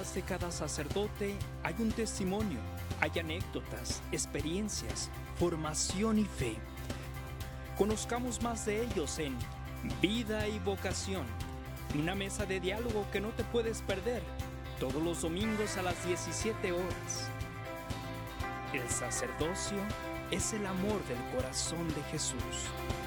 Detrás de cada sacerdote hay un testimonio, hay anécdotas, experiencias, formación y fe. Conozcamos más de ellos en Vida y Vocación, una mesa de diálogo que no te puedes perder todos los domingos a las 17 horas. El sacerdocio es el amor del corazón de Jesús.